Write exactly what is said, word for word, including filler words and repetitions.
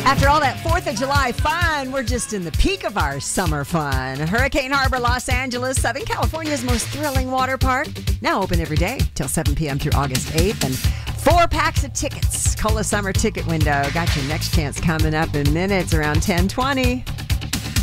After all that fourth of July fun, we're just in the peak of our summer fun. Hurricane Harbor, Los Angeles, Southern California's most thrilling water park. Now open every day till seven p.m. through August eighth. And four packs of tickets. Cola Summer Ticket Window. Got your next chance coming up in minutes around ten twenty.